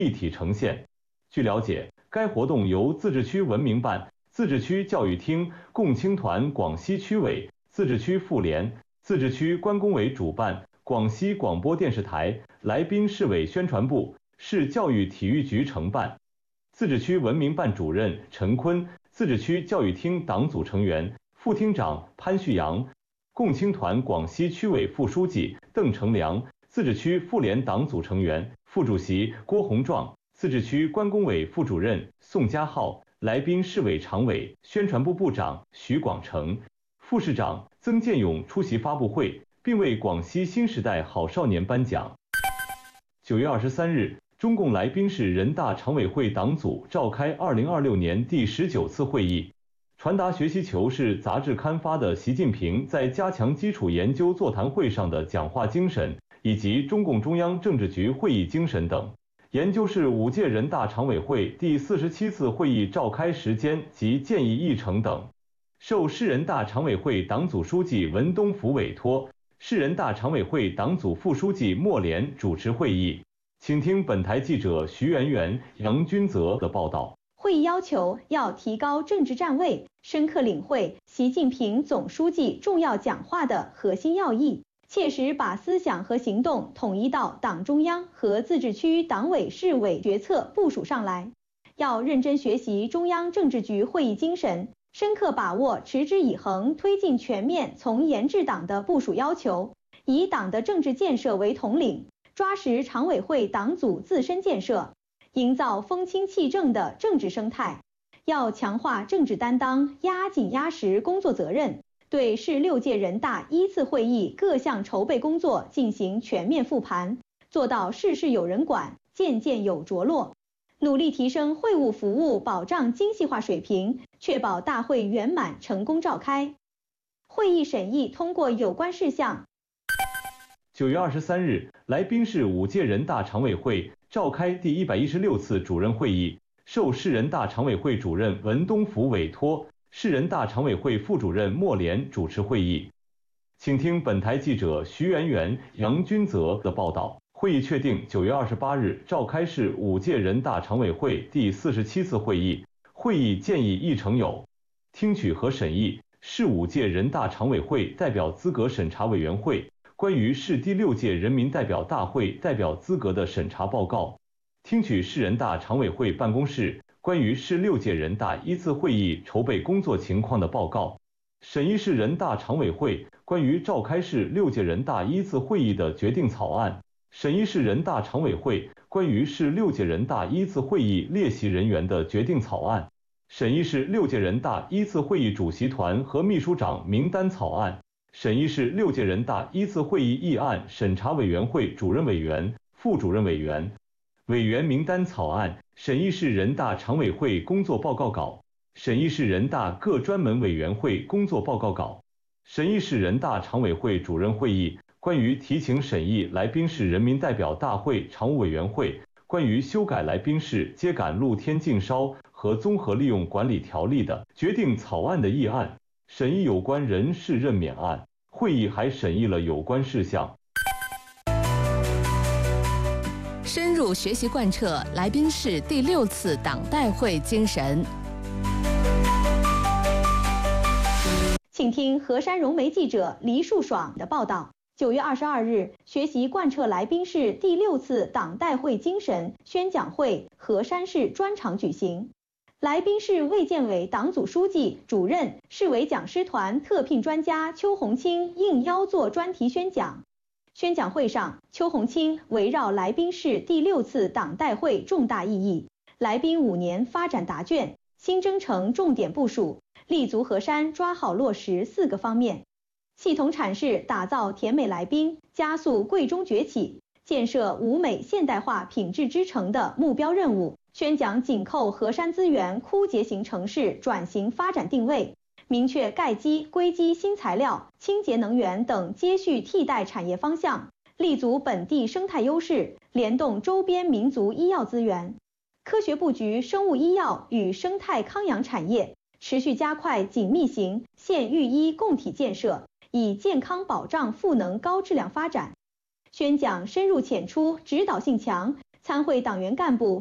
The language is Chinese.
一体呈现。据了解，该活动由自治区文明办、自治区教育厅、共青团广西区委、自治区妇联、自治区关工委主办，广西广播电视台、来宾市委宣传部、市教育体育局承办。自治区文明办主任陈坤，自治区教育厅党组成员、副厅长潘旭阳，共青团广西区委副书记邓成良，自治区妇联党组成员、副主席郭洪壮，自治区关工委副主任宋家浩，来宾市委常委、宣传部部长徐广成，副市长曾建勇出席发布会，并为广西新时代好少年颁奖。9月23日，中共来宾市人大常委会党组召开2026年第19次会议。传达学习球是杂志刊发的习近平在加强基础研究座谈会上的讲话精神，以及中共中央政治局会议精神等。研究是5届人大常委会第47次会议召开时间及建议议程等。受市人大常委会党组书记文东福委托，市人大常委会党组副书记莫连主持会议。请听本台记者徐媛媛、杨君泽的报道。 会议要求要提高政治站位，深刻领会习近平总书记重要讲话的核心要义，切实把思想和行动统一到党中央和自治区党委市委决策部署上来。要认真学习中央政治局会议精神，深刻把握持之以恒推进全面从严治党的部署要求，以党的政治建设为统领，抓实常委会党组自身建设，营造风清气正的政治生态。要强化政治担当，压紧压实工作责任，对市6届人大1次会议各项筹备工作进行全面复盘，做到事事有人管，件件有着落，努力提升会务服务保障精细化水平，确保大会圆满成功召开。会议审议通过有关事项。 9月23日，来宾市5届人大常委会召开第116次主任会议，受市人大常委会主任文东福委托，市人大常委会副主任莫连主持会议。请听本台记者徐媛媛、杨君泽的报道。会议确定9月28日召开市5届人大常委会第47次会议。会议建议议程有：听取和审议市5届人大常委会代表资格审查委员会关于市第6届人民代表大会代表资格的审查报告，听取市人大常委会办公室关于市6届人大1次会议筹备工作情况的报告，审议市人大常委会关于召开市6届人大1次会议的决定草案，审议市人大常委会关于市6届人大1次会议列席人员的决定草案，审议市6届人大1次会议主席团和秘书长名单草案，审议市6届人大1次会议议案审查委员会主任委员、副主任委员、委员名单草案，审议市人大常委会工作报告稿，审议市人大各专门委员会工作报告稿，审议市人大常委会主任会议关于提请审议来宾市人民代表大会常务委员会关于修改来宾市秸秆露天禁烧和综合利用管理条例的决定草案的议案，审议有关人事任免案。会议还审议了有关事项。 深入学习贯彻来宾市第6次党代会精神。 请听河山融媒记者黎树爽的报道。9月22日，学习贯彻来宾市第6次党代会精神宣讲会河山市专场举行。来宾市卫健委党组书记、主任、市委讲师团特聘专家邱红清应邀做专题宣讲。宣讲会上，邱红清围绕来宾市第6次党代会重大意义、来宾5年发展答卷、新征程重点部署，立足河山抓好落实4个方面，系统阐释打造甜美来宾、加速贵中崛起、建设吴美现代化品质之城的目标任务。宣讲紧扣河山资源枯竭型城市转型发展定位，明确钙基、硅基新材料、清洁能源等接续替代产业方向，立足本地生态优势，联动周边民族医药资源，科学布局生物医药与生态康养产业，持续加快紧密型县域医共体建设，以健康保障赋能高质量发展。宣讲深入浅出、指导性强， 参会党员干部